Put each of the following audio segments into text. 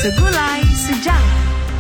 Segulai Sejarah.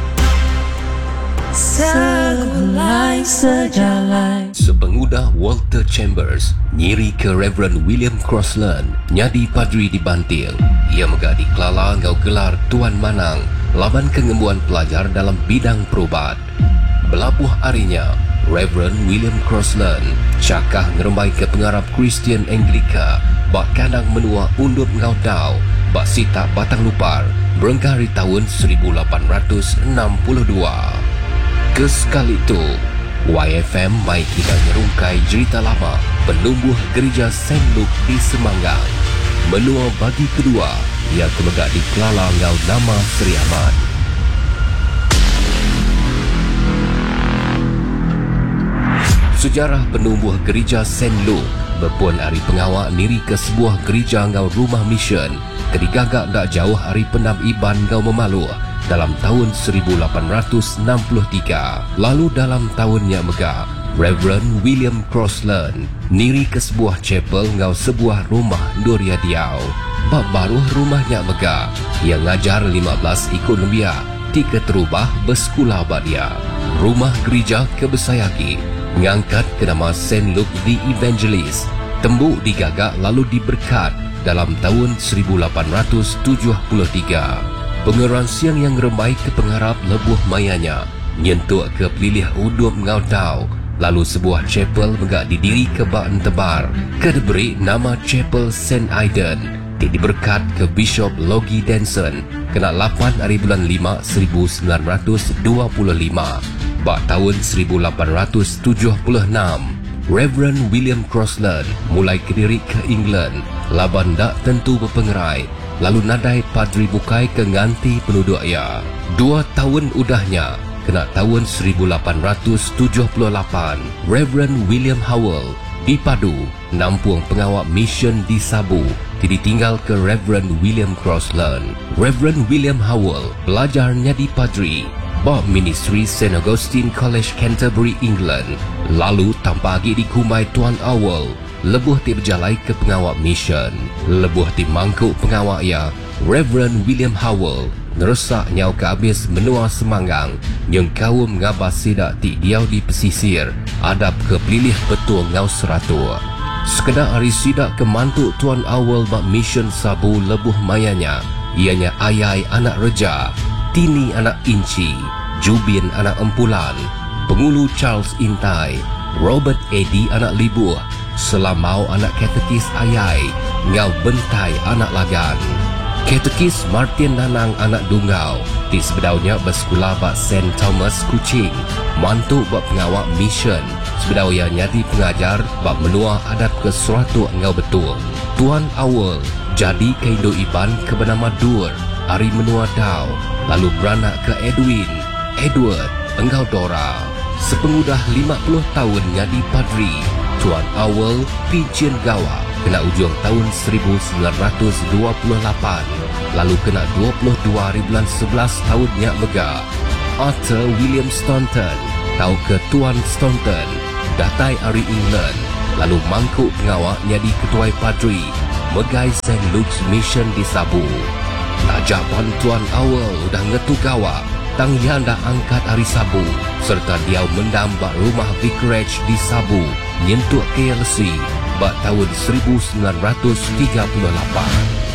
Segulai Sejarah. Sepengudah Walter Chambers nyiri ke Reverend William Crossland nyadi padri di Bantil. Ia megah di Kelala ngau gelar Tuan Manang laban kengembuan pelajar dalam bidang perubat. Belabuh harinya, Reverend William Crossland cakah ngerembai ke pengarap Kristian Anglika bak kadang menua undup ngau dau bak sita batang lupar berengkari tahun 1862. Kesekali itu, YFM mai kita nyerungkai cerita lama penumbuh gereja Saint Luke di Semanggang. Menua bagi kedua, ia kemegak di Kelala ngau nama Seri Ahmad. Sejarah penumbuh gereja Saint Luke berpuan hari pengawak niri ke sebuah gereja ngau rumah mission kedigagak tak jauh hari penam Iban ngau Memaluh dalam tahun 1863. Lalu dalam tahunnya megah, Reverend William Crossland niri ke sebuah chapel ngau sebuah rumah Doria Diau. Bab baru rumahnya megah, ia ngajar 15 ikut lembia, tiga terubah bersekolah badia. Rumah gereja kebesayagi mengangkat ke nama Saint Luke the Evangelist. Tembuk digagak lalu diberkat dalam tahun 1873. Pengeran siang yang remai ke pengharap lebuh mayanya nyentuk ke pelilih udup ngau dau. Lalu sebuah chapel megak didiri ke bak tebar ke diberi nama Chapel St. Aidan. Diberkat ke Bishop Logie Denson kena 8 hari bulan 5 1925. Bak tahun 1876, Reverend William Crossland mulai kediri ke England. Laban tak tentu berpengerai, lalu nadai padri bukai ke nganti penduduk ia. 2 tahun udahnya, kena tahun 1878, Reverend William Howell dipadu nampung pengawak mission di Sabu ditinggal ke Reverend William Crossland. Reverend William Howell belajar nyadi padri bab ministry St. Augustine College Canterbury, England. Lalu tanpa lagi dikumai Tuan Howell lebuh ti berjalai ke pengawak mission. Lebuh ti mangkuk pengawak ia, Reverend William Howell neresak nyau ke habis menua Semanggang yang kaum ngabas sidak ti diau di pesisir adap ke pelilih betul ngau Seratua. Sekedar hari sidak ke mantuk Tuan Howell bak mission Sabu lebuh mayanya, ianya Ayai anak Reja, Tini anak Inci, Jubin anak Empulan, Pengulu Charles Intai, Robert Eddy anak Libuh, Selamau anak Katekis Ayai, Ngau Bentai anak Lagan, Katekis Martin Nanang anak Dunggau, di sebedaunya bersekolah bak St. Thomas Kuching, mantuk bak pengawak mission, sebedau yang nyadi pengajar bak menua adab ke Seratua Ngau betul. Tuan Howell jadi ke Indo Iban ke bernama Dur, hari menua Dau, lalu beranak ke Edward, Engkau Dora. Sepengudah 50 tahun nyadi padri, Tuan Howell pincin gawa kena ujung tahun 1928, lalu kena 22 hari bulan 11 tahunnya megah. Arthur William Staunton tahu ke Tuan Staunton datai hari England, lalu mangkuk pengawak nyadi ketuai padri megai St. Luke's Mission di Sabu. Najapan Tuan Howell udah ngetu gawa tang yang dah angkat hari Sabu serta dia mendam bak rumah vicarage di Sabu nyentuk KLC bak tahun 1938.